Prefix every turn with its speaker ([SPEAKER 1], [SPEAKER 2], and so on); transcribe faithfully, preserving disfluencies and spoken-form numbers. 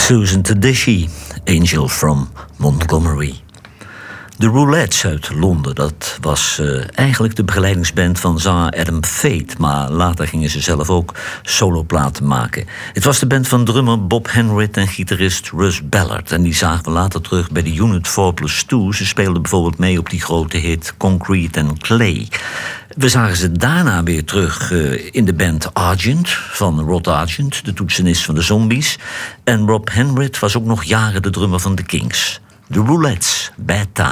[SPEAKER 1] Susan Tedeschi, Angel from Montgomery. De Roulettes uit Londen, dat was uh, eigenlijk de begeleidingsband van zanger Adam Fate, maar later gingen ze zelf ook soloplaten maken. Het was de band van drummer Bob Henrit en gitarist Russ Ballard. En die zagen we later terug bij de Unit four plus two. Ze speelden bijvoorbeeld mee op die grote hit Concrete and Clay. We zagen ze daarna weer terug uh, in de band Argent van Rod Argent, de toetsenist van de Zombies. En Bob Henrit was ook nog jaren de drummer van The Kings. De Roulettes, Bad Time.